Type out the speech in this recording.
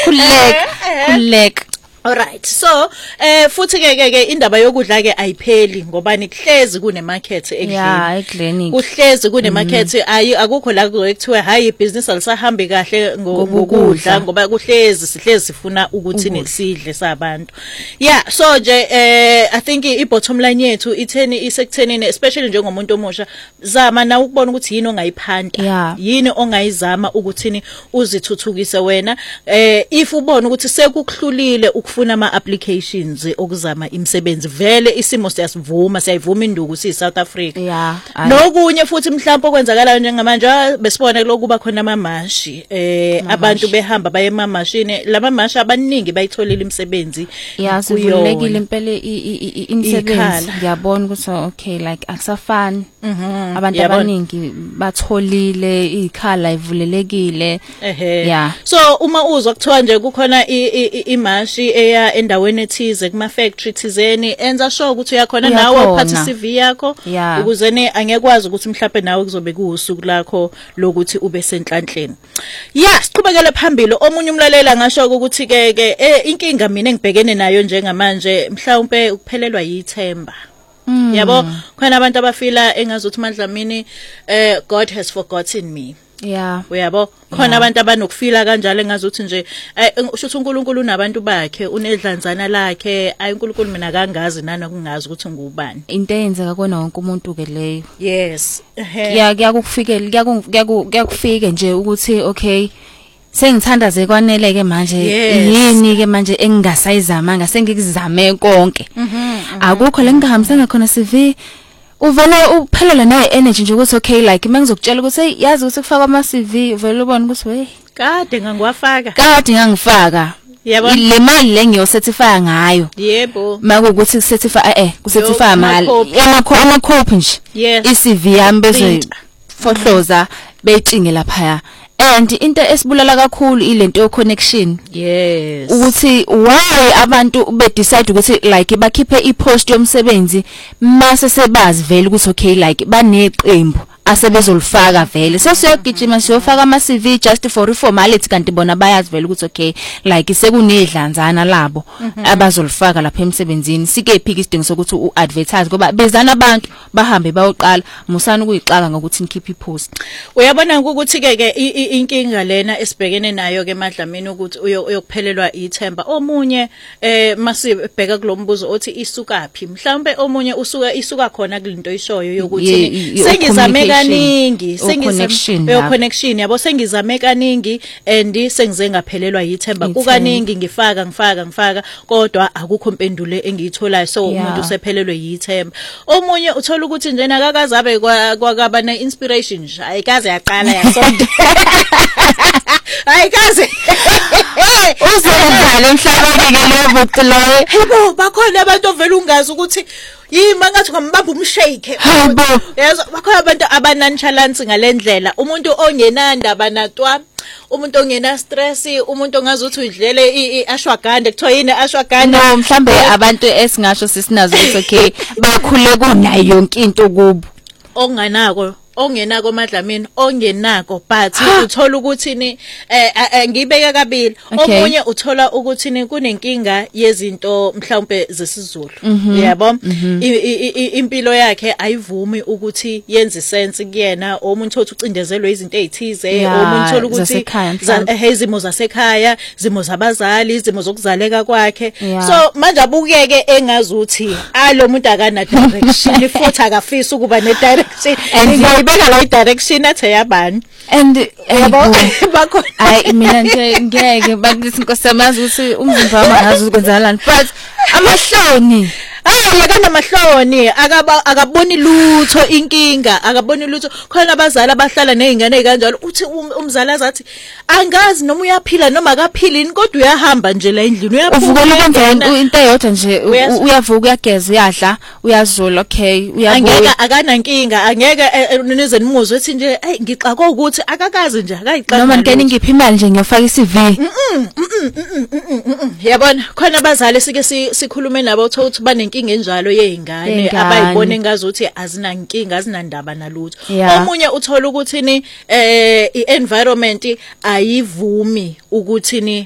khulileka. Alright, so futhi ke indaba yokudla ke ayipheli ngoba nikuhlezi kune market ekudleni. Kuhlezi kune market akukho la ekuthiwa hayi business alisahambi kahle ngokudla ngoba sihlezi sifuna ukuthi nesidle sabantu. Yeah, so nje I think ibottom line yethu isekuthenini especially njengomuntu omusha zama na ukubona ukuthi yini ongayiphanda, yini ongayizama ukuthini uzithuthukise wena if ubona ukuthi sekukuhlulile ufuna ama applications okuzama imisebenzi vele isimo siyayivuma induku South Africa nokunye futhi mhlawumbe okwenzakala njengamanje besibona lokuba khona amamashi abantu behamba baye emamashini lamamashi abaningi bayitholile imisebenzi sivulekile impela imisebenzi ngiyabona ukuthi okay like akusafani abantu abaningi batholile ikhala ivulelekile so uma uzwa kuthiwa nje kukhona imashi endaweni ethize kuma factory thizeni enza sure ukuthi uyakhona nawe uphathe CV yakho ukuze angekwazi ukuthi mhlawumbe nawe kuzobe kuusuku lakho lokuthi ube senhlanhleni. Siqhubekele phambili omunye umlalela ngasho ukuthi ke inkinga mina engibhekene nayo njengamanje mhlawumbe ukuphelelwa yithemba. Yabo khona abantu abafila engazuthi Mandlamini God has forgotten me. Uyabo khona abantu abanokufila kanjalo engazuthi nje ushuthi uNkulunkulu unabantu bakhe unedlanzana lakhe uNkulunkulu mina kangazi nana kungazi ukuthi ngubani. Into eyenzeka kona wonke umuntu ke leyo. Yes. Kuyakufike nje ukuthi okay sengithandaze kwaneleke manje yini ke manje engingasayizama ngasengikuzame konke. Akukho lengihambisanga khona CV uvele uphelele naye energy nje ukuthi okay like mangizokutshela ukuthi yazi ukuthi kufaka ama CV uvele ubone ukuthi hey kade ngangifaka yebo le mali le ngiyocertify ngayo yebo makuthi certify kucertify imali ama copy nje iCV yami bese fohloza beyithinge lapha and into esibulala kakhulu ilento yo connection ukuthi why abantu be decide ukuthi like bakhiphe ipost yomsebenzi mase sebazi vele ukuthi okay like baneqembu asebezolifaka vele sesiyogijima siyofaka ama CV just for formality kanti bona bayazi vele ukuthi okay like sekunedlanzana labo abazolifaka lapha emsebenzini sikephika isidingo sokuthi uadvertise ngoba bezana abantu bahambe bayoqala musana ukuyixaka ngokuthi nikhiphe ipost. Uyabona ukuthi ke inkinga lena esibhekene nayo ke Mandlamini ukuthi uyokuphelelwa ithemba omunye masibheka kulombuzo othi isukaphi mhlawumbe omunye isuka khona kulinto ishoyo yokuthi sengizame kaningi connection yabo sengizame kaningi and sengize ngaphelelwa yithemba kukaningi ngifaka kodwa akukho impendulo engiyitholayo so umuntu usephelelwe yithemba. Omunye uthola ukuthi nje nakakazabe kwakaba na inspiration nje ayikaze yaqala yasonto ayikaze uzenzala emhlabeni ke leyo bokuloyo yebo bakhona abantu ovela ungazi ukuthi yima ngathi ngambamba umshake yazo bakhona abantu abananchalansi ngalendlela umuntu ongenandaba natwa umuntu ongena stress umuntu ongazuthi udlele iashwaganda kuthiwa yini ashwaganda no mhlambe abantu esingasho sisinazo ukuthi okay bakhule kunayo yonke into kubo ongenako Mandlamini ongenako but uthola ukuthi ni ngibeka kabili omunye uthola ukuthi ni kunenkinga yezinto mhlawumbe zesizulu yabo impilo yakhe ayivumi ukuthi yenze sense kuyena omuntu othi ucindezelwe izinto ezithize omuntu uthola ukuthi izimo zasekhaya izimo zabazali izimo zokuzaleka kwakhe so manje abukeke engazuthi lo muntu akana direction futhi akafisa ukuba ne direction beka la direction athe yabani and yabo ay mina nje ngeke bakuthi inkosamazi ukuthi umzimba wami ngazi ukwenzalani but amahloni yakana mahloni akaboni lutho inkinga akaboni lutho khona abazali abahlala nezingane kanjalo uthi umzali azathi angazi noma uyaphila noma akaphilini kodwa uyahamba nje la endlini uyavukela kanjani into eyodwa nje uyavuka uyageza uyadla uyazula okay uyabuya angeke akanankinga angeke nize nimuzwe ethi nje ngixaka ukuthi akakazi nje akayixaka noma ngene ngiphi imali nje ngiyofaka iCV yabona khona abazali sike sikhulume nabo ukuthi banenkinga enjalo yezingane abayibone ngazuthi azinankinga azinandaba nalutho omunye uthola ukuthi ni ienvironment ayivumi ukuthi ni